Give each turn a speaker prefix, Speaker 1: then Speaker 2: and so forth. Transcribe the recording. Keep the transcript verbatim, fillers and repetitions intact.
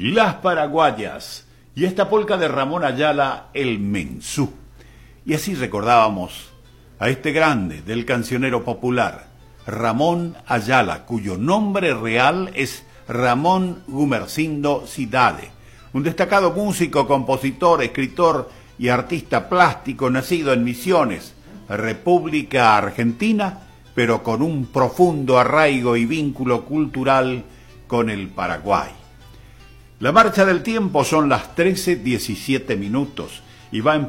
Speaker 1: Las Paraguayas y esta polca de Ramón Ayala, El Mensú. Y así recordábamos a este grande del cancionero popular, Ramón Ayala, cuyo nombre real es Ramón Gumersindo Cidade, un destacado músico, compositor, escritor y artista plástico nacido en Misiones, República Argentina, pero con un profundo arraigo y vínculo cultural con el Paraguay. La marcha del tiempo son las trece diecisiete minutos y va en